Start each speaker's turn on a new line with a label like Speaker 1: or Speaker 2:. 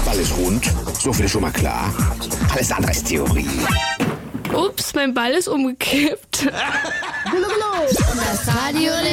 Speaker 1: Ball ist rund, so viel schon mal klar. Alles andere ist Theorie.
Speaker 2: Ups, mein Ball ist umgekippt.
Speaker 3: Das Radio